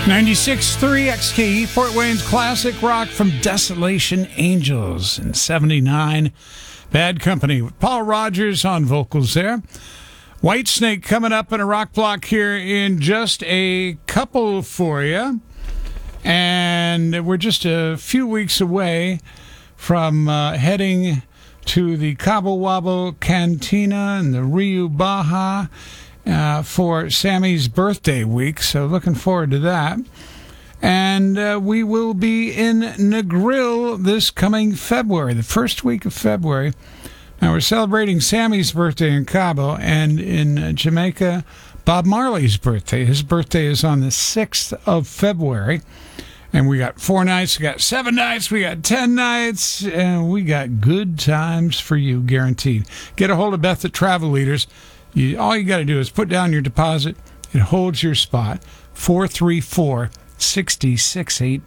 96.3 XKE, Fort Wayne's classic rock from Desolation Angels in 79. Bad Company with Paul Rogers on vocals there. Whitesnake coming up in a rock block here in just a couple for you. And we're just a few weeks away from heading to the Cabo Wabo Cantina and the Rio Baja for Sammy's birthday week, so looking forward to that. And we will be in Negril this coming February, the first week of February. Now, we're celebrating Sammy's birthday in Cabo, and in Jamaica, Bob Marley's birthday. His birthday is on the 6th of February. And we got 4 nights, we got 7 nights, we got 10 nights, and we got good times for you, guaranteed. Get a hold of Beth at Travel Leaders. All you got to do is put down your deposit. It holds your spot. 434-6618.